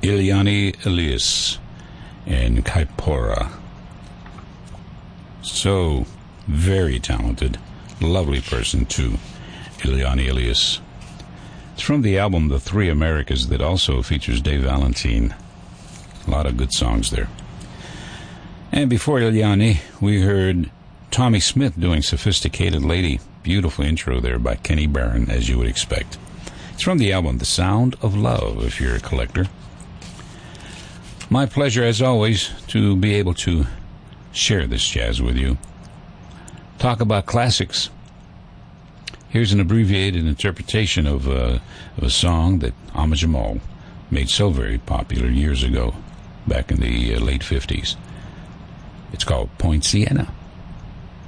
Eliane Elias and Kaipora. So very talented, lovely person too, Eliane Elias. It's from the album The Three Americas that also features Dave Valentine. A lot of good songs there. And before Eliane, we heard Tommy Smith doing Sophisticated Lady. Beautiful intro there by Kenny Barron, as you would expect. It's from the album The Sound of Love, if you're a collector. My pleasure, as always, to be able to share this jazz with you. Talk about classics. Here's an abbreviated interpretation of a song that Ahmad Jamal made so very popular years ago, back in the late 50s. It's called Point Siena.